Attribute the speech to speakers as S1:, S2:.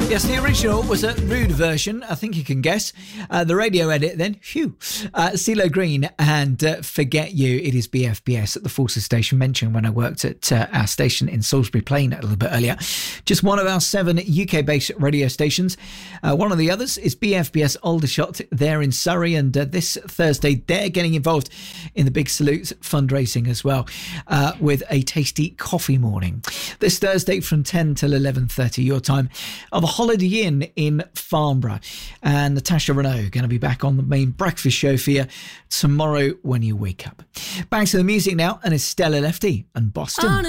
S1: Yes, the original was a rude version, I think you can guess. The radio edit then, CeeLo Green and Forget You. It is BFBS at the Forces station, mentioned when I worked at our station in Salisbury Plain a little bit earlier. Just one of our 7 UK-based radio stations. One of the others is BFBS Aldershot there in Surrey, and this Thursday they're getting involved in the Big Salute fundraising as well, with a tasty coffee morning. This Thursday from 10 till 11:30 your time, of a Holiday Inn in Farnborough, and Natasha Renault going to be back on the main breakfast show for you tomorrow when you wake up. Back to the music now, and it's Stella Lefty and Boston.